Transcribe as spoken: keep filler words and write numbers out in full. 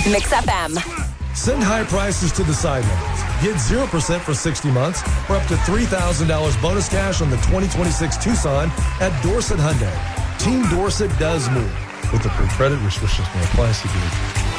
Mix F M. Send high prices to the sidelines. Get zero percent for sixty months or up to three thousand dollars bonus cash on the twenty twenty-six Tucson at Dorset Hyundai. Team Dorset does more. With approved credit, restrictions may apply. See dealer.